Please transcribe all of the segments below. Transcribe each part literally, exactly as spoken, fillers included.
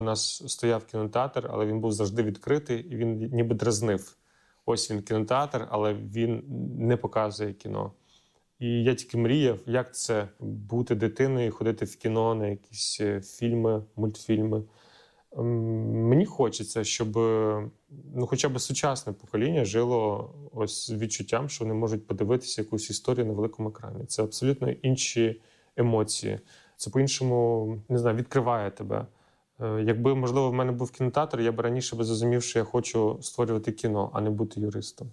У нас стояв кінотеатр, але він був завжди відкритий, і він ніби дразнив. Ось він кінотеатр, але він не показує кіно. І я тільки мріяв, як це бути дитиною, ходити в кіно на якісь фільми, мультфільми. Мені хочеться, щоб ну, хоча б сучасне покоління жило ось з відчуттям, що вони можуть подивитися якусь історію на великому екрані. Це абсолютно інші емоції. Це по-іншому, не знаю, відкриває тебе. Якби, можливо, в мене був кінотеатр, я б раніше би зрозумів, що я хочу створювати кіно, а не бути юристом.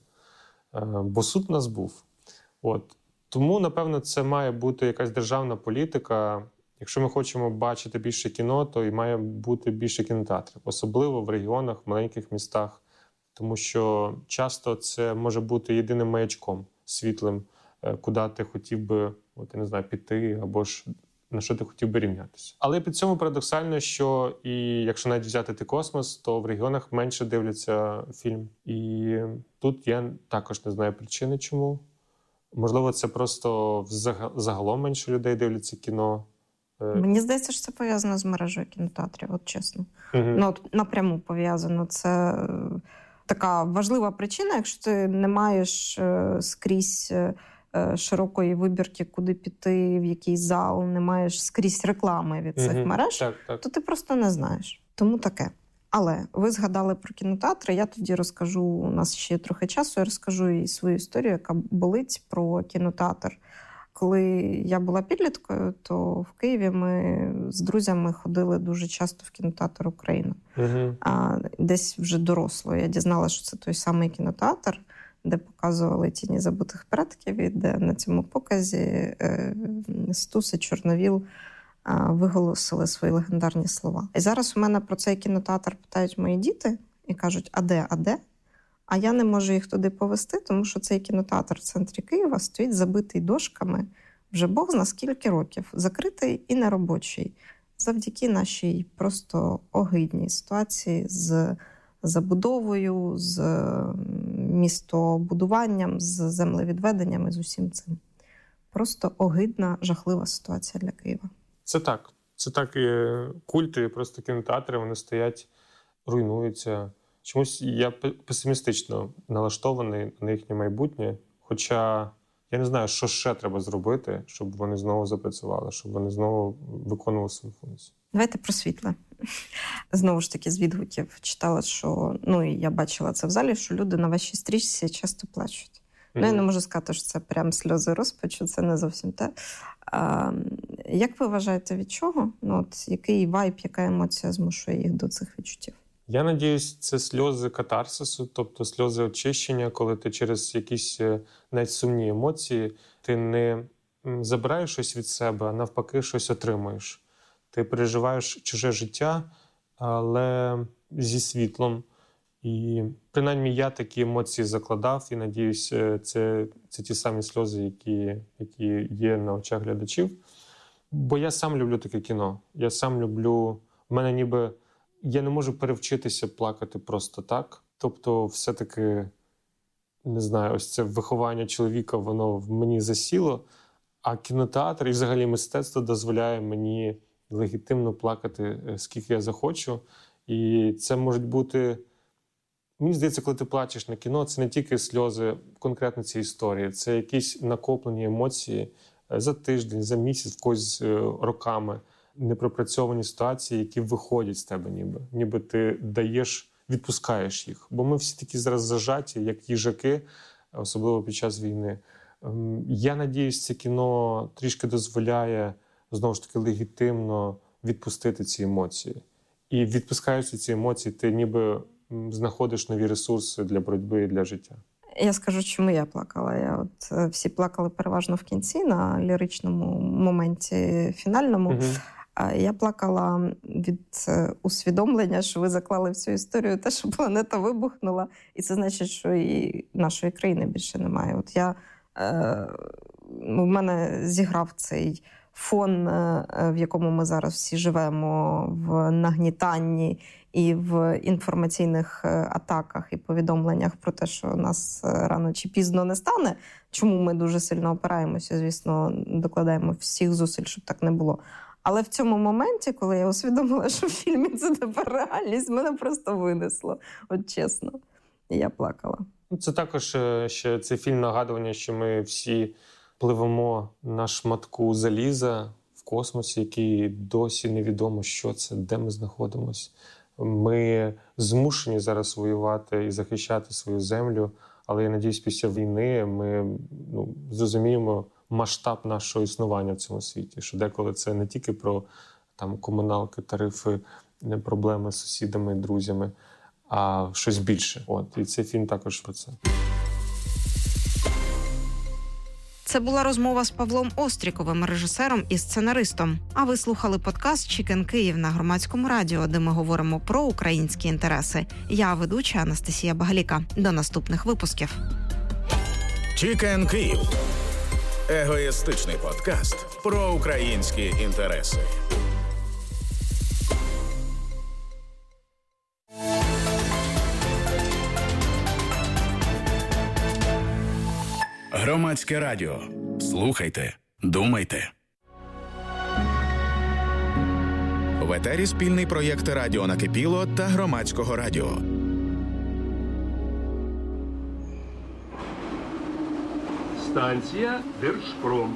Бо суд у нас був. От. Тому, напевно, це має бути якась державна політика. Якщо ми хочемо бачити більше кіно, то і має бути більше кінотеатрів. Особливо в регіонах, в маленьких містах. Тому що часто це може бути єдиним маячком, світлим, куди ти хотів би, от, я не знаю, піти, або ж на що ти хотів би рівнятися. Але під цьому парадоксально, що і якщо навіть взяти ти космос, то в регіонах менше дивляться фільм. І тут я також не знаю причини, чому. Можливо, це просто загалом менше людей дивляться кіно. Мені здається, що це пов'язано з мережею кінотеатрів, от чесно. Угу. Ну, от напряму пов'язано. Це така важлива причина, якщо ти не маєш скрізь широкої вибірки, куди піти, в який зал, не маєш скрізь реклами від цих угу. мереж, так, так. то ти просто не знаєш. Тому таке. Але ви згадали про кінотеатри, я тоді розкажу, у нас ще є трохи часу, я розкажу і свою історію, яка болить про кінотеатр. Коли я була підліткою, то в Києві ми з друзями ходили дуже часто в кінотеатр «Україна». Угу. А десь вже доросло. Я дізналася, що це той самий кінотеатр, де показували «Тіні забутих предків», і де на цьому показі е, Стус і Чорновіл е, виголосили свої легендарні слова. І зараз у мене про цей кінотеатр питають мої діти і кажуть, а де, а де? А я не можу їх туди повезти, тому що цей кінотеатр в центрі Києва стоїть забитий дошками вже Бог зна скільки років, закритий і неробочий, завдяки нашій просто огидній ситуації з забудовою, з містобудуванням, з землевідведенням і з усім цим. Просто огидна, жахлива ситуація для Києва. Це так. Це так і культи, просто кінотеатри, вони стоять, руйнуються. Чомусь я песимістично налаштований на їхнє майбутнє, хоча я не знаю, що ще треба зробити, щоб вони знову запрацювали, щоб вони знову виконували свою функцію. Давайте про світле. Знову ж таки, з відгуків читала, що, ну і я бачила це в залі, що люди на вашій стрічці часто плачуть. Mm-hmm. Ну, я не можу сказати, що це прям сльози розпачу, це не зовсім те. А, як ви вважаєте, від чого? Ну, от який вайб, яка емоція змушує їх до цих відчуттів? Я надіюсь, це сльози катарсису, тобто сльози очищення, коли ти через якісь навіть сумні емоції, ти не забираєш щось від себе, а навпаки щось отримуєш. Ти переживаєш чуже життя, але зі світлом. І принаймні я такі емоції закладав, і надіюсь, це, це ті самі сльози, які, які є на очах глядачів. Бо я сам люблю таке кіно. Я сам люблю, в мене ніби, я не можу перевчитися плакати просто так. Тобто все-таки, не знаю, ось це виховання чоловіка, воно в мені засіло, а кінотеатр і взагалі мистецтво дозволяє мені легітимно плакати, скільки я захочу. І це можуть бути... Мені здається, коли ти плачеш на кіно, це не тільки сльози конкретно цієї історії, це якісь накоплені емоції за тиждень, за місяць, в когось роками, непропрацьовані ситуації, які виходять з тебе ніби. Ніби ти даєш, відпускаєш їх. Бо ми всі такі зараз зажаті, як їжаки, особливо під час війни. Я надіюсь, це кіно трішки дозволяє, знову ж таки, легітимно відпустити ці емоції. І відпускаючи ці емоції, ти ніби знаходиш нові ресурси для боротьби і для життя. Я скажу, чому я плакала. Я от, всі плакали переважно в кінці, на ліричному моменті фінальному. Угу. А я плакала від усвідомлення, що ви заклали в цю історію те, що планета вибухнула. І це значить, що і нашої країни більше немає. От я, е, в мене зіграв цей фон, в якому ми зараз всі живемо, в нагнітанні і в інформаційних атаках і повідомленнях про те, що нас рано чи пізно не стане, чому ми дуже сильно опираємося, звісно, докладаємо всіх зусиль, щоб так не було. Але в цьому моменті, коли я усвідомила, що в фільмі це тепер реальність, мене просто винесло, от чесно. І я плакала. Це також ще цей фільм нагадування, що ми всі пливемо на шматку заліза в космосі, який досі невідомо, що це, де ми знаходимося. Ми змушені зараз воювати і захищати свою землю, але я надіюсь, після війни ми ну, зрозуміємо масштаб нашого існування в цьому світі. Що деколи це не тільки про там, комуналки, тарифи, проблеми з сусідами, друзями, а щось більше. От, і цей фільм також про це. Це була розмова з Павлом Остріковим, режисером і сценаристом. А ви слухали подкаст «Чікен Київ» на Громадському радіо, де ми говоримо про українські інтереси. Я ведуча Анастасія Багаліка. До наступних випусків. «Чікен Київ» – егоїстичний подкаст про українські інтереси. Громадське радіо. Слухайте, думайте. В етері спільний проєкт «Радіо Накипіло» та Громадського радіо. Станція Держпром.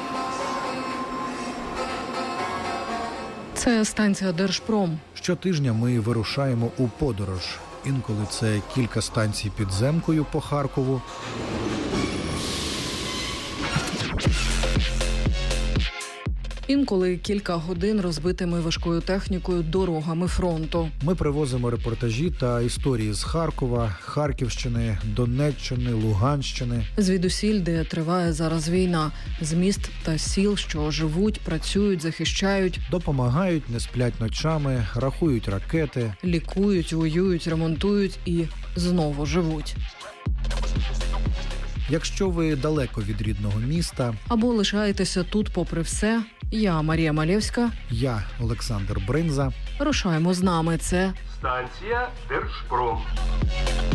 Це станція Держпром. Щотижня ми вирушаємо у подорож. Інколи це кілька станцій підземкою по Харкову. Інколи кілька годин розбитими важкою технікою дорогами фронту. Ми привозимо репортажі та історії з Харкова, Харківщини, Донеччини, Луганщини. Звідусіль, де триває зараз війна. З міст та сіл, що живуть, працюють, захищають. Допомагають, не сплять ночами, рахують ракети. Лікують, воюють, ремонтують і знову живуть. Якщо ви далеко від рідного міста... Або лишаєтеся тут попри все, я Марія Малєвська. Я Олександр Бринза. Рушаємо з нами. Це станція Держпром.